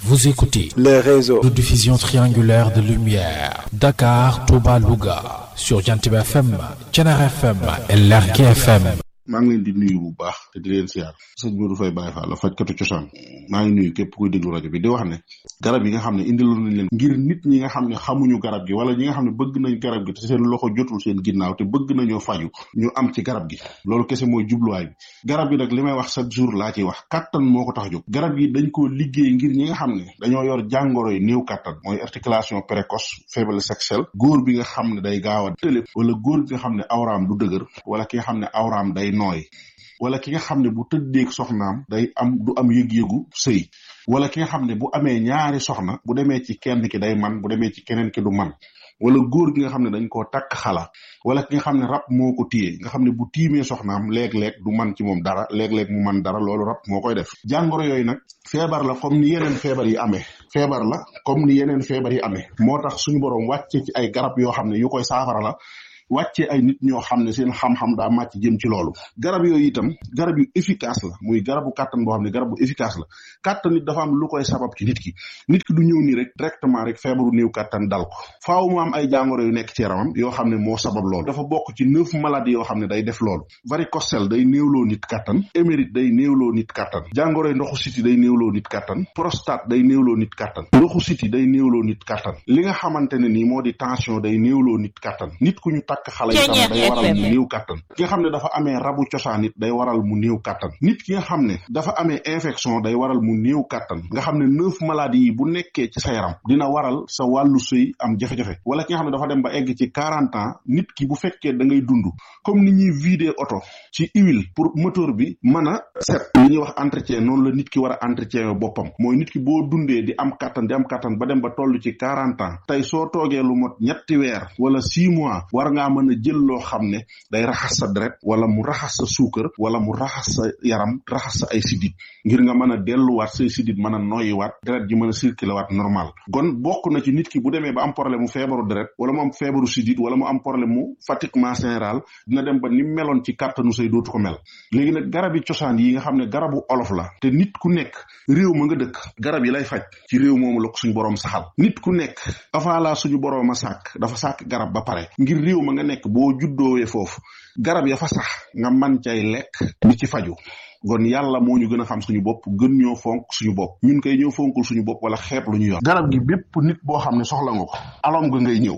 Vous écoutez les réseaux de diffusion triangulaire de lumière. Dakar, Touba, Louga. Sur Jantib FM, Thiénaba FM et Lergui FM. maa ngi leen di nuyu bu baax te di leen siyaar sëñ Modou Faye Baye Fall la fajkatu cosaan maa ngi nuyu képp kuy déglu rajo bi di wax ne garab yi nga xam ne indiloon nañ leen ngir nit ñi nga xam ne xamuñu garab gi wala ñi nga xam ne bëgg nañ garab gi te seen loxo jotul seen ginnaaw te bëgg nañoo faju ñu am ci garab gi loolu kese mooy jubluwaay bi garab gi nag li may wax chaque jour laa ciy wax kattan moo ko tax jóg garab gi dañ koo liggéey ngir ñi nga xam ne dañoo yor jàngoro yi néew kattan mooy articulation précoce faiblesse sexuelle góor bi nga xam ne day gaaw a tële wala góor bi nga xam ne awraam du dëgër wala ki nga xam ne awraam day nooy wala ki nga xam ne bu tëddeeg soxnaam day am du am yëg-yëgu sëy wala ki nga xam ne bu amee ñaari soxna bu demee ci kenn ki day man bu demee ci keneen ki du man wala góor gi nga xam ne dañ koo takk xala wala ki nga xam ne rab moo ko téye nga xam ne bu tiimee soxnaam léeg-léeg du man ci moom dara léeg-léeg mu man dara loolu rab moo koy def jàngoro yooyu nag feebar la comme ni yeneen feebar yi amee feebar la comme ni yeneen feebar yi amee moo tax suñu boroom wàcce ci ay garab yoo xam ne yu koy saafara la wàcce ay nit ñoo xam ne seen xam-xam daa màcc jëm ci loolu garab yooyu itam garab yu efficace la muy garabu kàttan boo xam ne garab bu efficace la kàttan nit dafa am lu koy sabab ci nit ki du ñëw nii rek directement rek feebaru néew kàttan dal ko faaw mu am ay jàngoro yu nekk ci yaramam yoo xam ne moo sabab loolu dafa bokk ci 9 maladies yoo xam ne day def loolu varicocèle day néewloo nit kàttan émérite day néewloo nit kàttan jàngoroy ndoxu siti day néewloo nit kàttan prostate day néewloo nit kàttan ndoxu siti day néewloo nit kàttan li nga xamante ne nii moo di tension day néewloo nit kàttan nit ku ñu takk xale itam day waral mu néew kàttan ki nga xam ne dafa amee rabu cosaan it day waral mu néew kàttan nit ki nga xam ne dafa amee infection day waral mu néew kàttan nga xam ne 9 maladies yi bu nekkee ci sa yaram dina waral sa wàllu sëy am jafe-jafe wala ki nga xam ne dafa dem ba egg ci 40 ans nit ki bu fekkee da ngay dund comme ni ñuy vider oto ci huile pour moteur bi mën a set li ñuy wax entretien noonu la nit ki war a entretien boppam mooy nit ki boo dundee di am kàttan ba dem ba toll ci 40 ans tey soo toogee lu mot ñetti weer wala 6 mois war ngaa mën a jël loo xam ne day raxas sa deret wala mu raxas sa suukar wala mu raxas sa yaram raxas sa ay sidit ngir nga mën a delluwaat say sidit mën a noyyiwaat deret ji mën a circuler waat normal kon bokk na ci nit ki bu demee ba am problème mu feebaru deret wala mu am feebaru sidit wala mu am problème mu fatiguement général dina dem ba ni meloon ci kàttanu say dootu ko mel léegi nag garab yi cosaan yi nga xam ne garabu olof la te nit ku nekk réew ma nga dëkk garab yi lay faj ci réew moomu la ko suñu boroom saxal nit ku nekk avant la suñu boroom a sàkk dafa sàkk garab ba pare ngir réew ma nga nekk boo juddoowee foofu garab ya fa sax nga man cay lekk di ci faju kon yàlla moo ñu gën a xam suñu bopp gën ñoo fonk suñu bopp ñun koy ñëw fonkul suñu bopp wala xeeb lu ñu yor garab gi bépp nit boo xam ne soxla nga ko alom nga ngay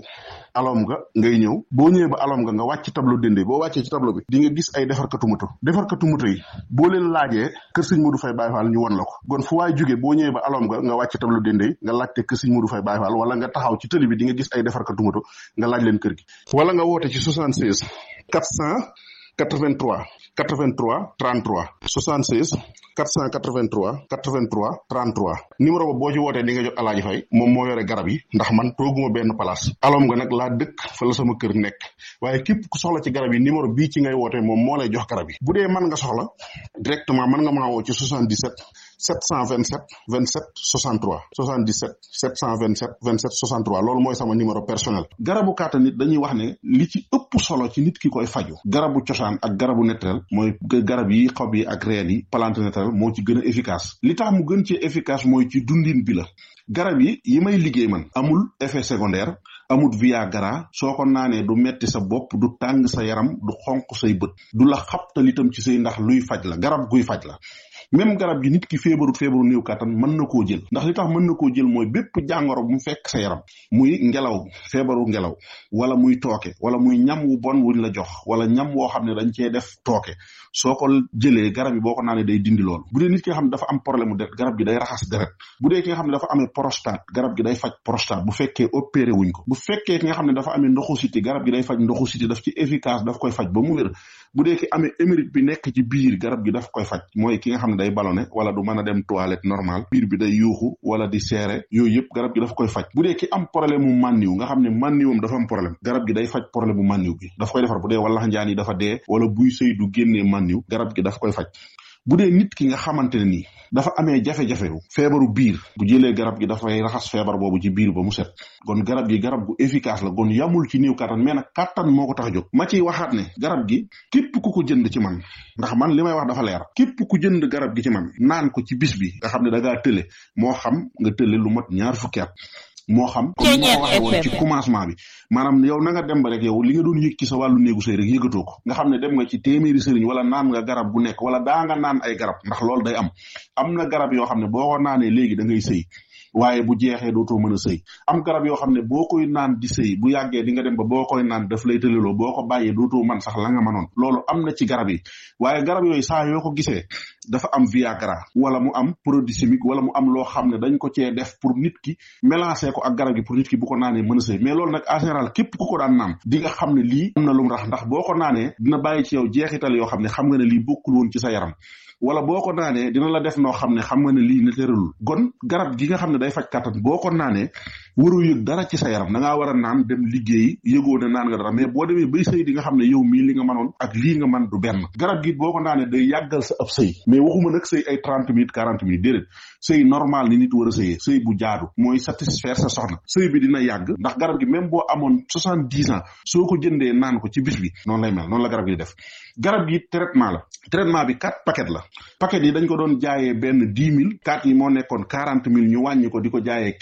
ñëw boo ñëwee ba alom nga wàcc tableau dende boo wàccee ci tableau bi di nga gis ay defarkatu moto yi boo leen laajee kër sëñ Modou Faye Baye Fall ñu won la ko kon fu waay jógee boo ñëwee ba alom nga wàcc tableau dende nga laajte kër sëñ Modou Faye Baye Fall wala nga taxaw ci tëli bi di nga gis ay defarkatu moto nga laaj leen kër gi wala nga woote ci 76 483 33 76 483 33 numéro ba boo ci wootee di nga jot Alaaji Fay moom moo yore garab yi ndax man tooguma benn place alom nga nag laa dëkk fa la sama kër nekk waaye képp ku soxla ci garab yi numéro bii ci ngay wootee moom moo lay jox garab yi bu dee mën nga soxla directement mën nga maa woo ci 77 727 27 63 77 727 27 63 loolu mooy sama numéro personnel garabu kàttan nit dañuy wax ne li ci ëpp solo ci nit ki koy faju garabu cosaan ak garabu naturel mooy garab yi xob yi ak reen yi plante naturel moo ci gën a efficace li tax mu gën ci efficace mooy ci dundin bi la garab yi may liggéey man amul effet secondaire amul viagra soo ko naanee du metti sa bopp du tàng sa yaram du xonq say bët du la xabtal itam ci say ndax luy faj la garab guy faj la même garab gi nit ki feebaru néew kàttan mën na koo jël ndax li tax mën na koo jël mooy bépp jàngoro bu mu fekk sa yaram muy ngelaw feebaru ngelaw wala muy tooke wala muy ñam wu bon wuñ la jox wala ñam woo xam ne dañ cee def tooke soo ko jëlee garab yi boo ko naanee day dindi loolu bu dee nit ki nga xam ne dafa am problème mu deret garab gi day raxas deret bu dee ki nga xam ne dafa amee prostate garab gi day faj prostate bu fekkee opéré wuñ ko bu fekkee ki nga xam ne dafa amee ndoxu siti garab gi day faj ndoxu siti daf ci efficace daf koy faj ba mu wér bu dee ki amee émérite bi nekk ci biir garab gi daf koy faj mooy ki nga xam ne day ballonné wala du mën a dem toilette normal biir bi day yuuxu wala di seere yooyu yëpp garab gi daf koy faj bu dee ki am problème mu mànniw nga xam ne mànniwam dafa am problème garab gi day faj problème mu mànniw bi daf koy defar bu dee wala njaan yi dafa dee wala buy sëy du génnee mànniw garab gi daf koy faj bu dee nit ki nga xamante ne nii dafa amee jafe-jafe feebaru biir bu jëlee garab gi dafay raxas feebar boobu ci biir ba mu set kon garab gi garab gu efficace la kon yamul ci néew kattan mais nag kattan moo ko tax a jóg ma ciy waxaat ne garab gi képp ku ko jënd ci man ndax man li may wax dafa leer képp ku jënd garab gi ci man naan ko ci bis bi nga xam ne da ngaa tële moo xam nga tële lu mat 2 fukki at moo xam comme ni ma waxee woon ci commencement bi maanaam yow na nga dem ba rek yow li nga doon yëg ci sa wàllu néegu sëy rek yëgatoo ko nga xam ne dem nga ci téeméeri sëriñ wala naan nga garab bu nekk wala daa nga naan ay garab ndax loolu day am na garab yoo xam ne boo ko naanee léegi da ngay sëy waaye bu jeexee dootoo mën a sëy am garab yoo xam ne boo koy naan di sëy bu yàggee di nga dem ba boo koy naan daf lay tëleloo boo ko bàyyee dootoo man sax la nga mënoon loolu am na ci garab yi waaye garab yooyu saa yoo ko gisee dafa am Viagra wala mu am produit chimique wala mu am loo xam ne dañ ko cee def pour nit ki mélanger ko ak garab gi pour nit ki bu ko naanee mën a sëy mais loolu nag en général képp ku ko daan naan di nga xam ne lii am na lu mu rax ndax boo ko naanee dina bàyyi ci yow jeexital yoo xam ne xam nga ne lii bokkul woon ci sa yaram wala boo ko naanee dina la def noo xam ne xam nga ne lii na tëralul gon garab gi nga xam ne day faj kattan boo ko naanee waroo yëg dara ci sa yaram da ngaa war a naan dem liggéeyi yëgoo ne naan nga dara mais boo demee bay sëy di nga xam ne yow mii li nga mënoon ak lii nga man du benn garab gi boo ko naanee day yàggal sa ab sëy mais waxuma nag sëy ay 30 minutes 40 minutes déedéet sëy normal ni nit war a sëyee sëy bu jaadu mooy satisfaire sa soxna sëy bi dina yàgg ndax garab gi même boo amoon 70 ans soo ko jëndee naan ko ci bis bi noonu lay mel noonu la garab gi def garab gi traitement la traitement bi 4 paquet la paquet yi dañ ko doon jaayee benn 10 000 4 yi moo nekkoon 40 000 ñu wàññi ko di ko jaayee